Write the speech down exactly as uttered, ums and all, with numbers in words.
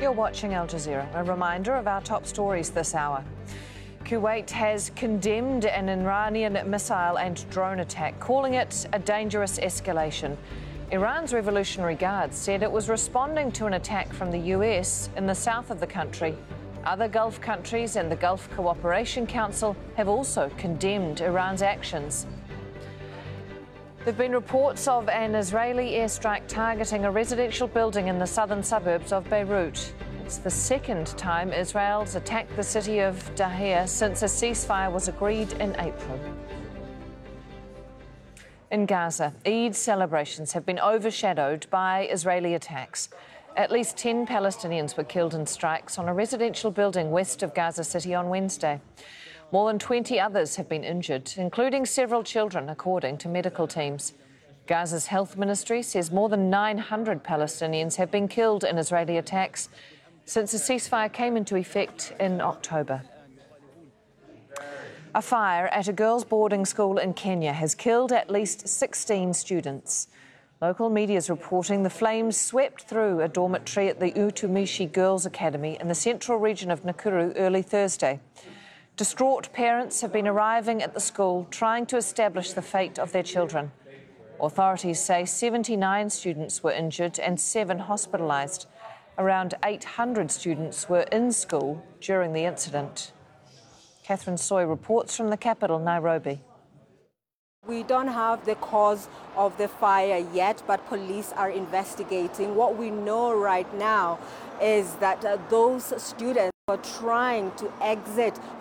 You're watching Al Jazeera. A reminder of our top stories this hour. Kuwait has condemned an Iranian missile and drone attack, calling it a dangerous escalation. Iran's Revolutionary Guard said it was responding to an attack from the U S in the south of the country. Other Gulf countries and the Gulf Cooperation Council have also condemned Iran's actions. There have been reports of an Israeli airstrike targeting a residential building in the southern suburbs of Beirut. It's the second time Israel's attacked the city of Dahiya since a ceasefire was agreed in April. In Gaza, Eid celebrations have been overshadowed by Israeli attacks. At least ten Palestinians were killed in strikes on a residential building west of Gaza City on Wednesday. More than twenty others have been injured, including several children, according to medical teams. Gaza's health ministry says more than nine hundred Palestinians have been killed in Israeli attacks since the ceasefire came into effect in October. A fire at a girls' boarding school in Kenya has killed at least sixteen students. Local media is reporting the flames swept through a dormitory at the Utumishi Girls' Academy in the central region of Nakuru early Thursday. Distraught parents have been arriving at the school trying to establish the fate of their children. Authorities say seventy-nine students were injured and seven hospitalised. Around eight hundred students were in school during the incident. Catherine Soy reports from the capital, Nairobi. We don't have the cause of the fire yet, but police are investigating. What we know right now is that uh, those students were trying to exit